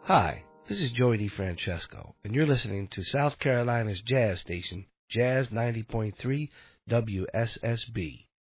Hi, this is Joey DeFrancesco, and you're listening to South Carolina's jazz station, Jazz 90.3 WSSB.